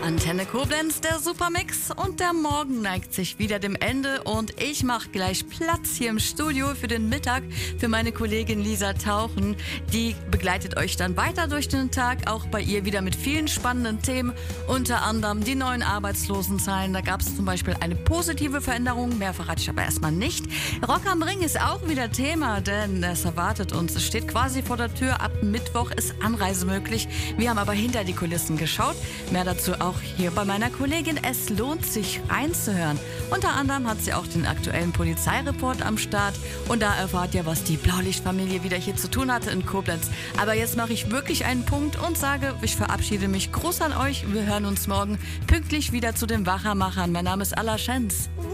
Antenne Koblenz, der Supermix, und der Morgen neigt sich wieder dem Ende und ich mache gleich Platz hier im Studio für den Mittag für meine Kollegin Lisa Tauchen. Die begleitet euch dann weiter durch den Tag, auch bei ihr wieder mit vielen spannenden Themen, unter anderem die neuen Arbeitslosenzahlen. Da gab es zum Beispiel eine positive Veränderung, mehr verrate ich aber erstmal nicht. Rock am Ring ist auch wieder Thema, denn es erwartet uns, es steht quasi vor der Tür, ab Mittwoch ist Anreise möglich. Wir haben aber hinter die Kulissen geschaut, mehr dazu auch hier bei meiner Kollegin. Es lohnt sich reinzuhören. Unter anderem hat sie auch den aktuellen Polizeireport am Start und da erfahrt ihr, was die Blaulichtfamilie wieder hier zu tun hatte in Koblenz. Aber jetzt mache ich wirklich einen Punkt und sage, ich verabschiede mich. Gruß an euch. Wir hören uns morgen pünktlich wieder zu den Wachermachern. Mein Name ist Alla Schenz.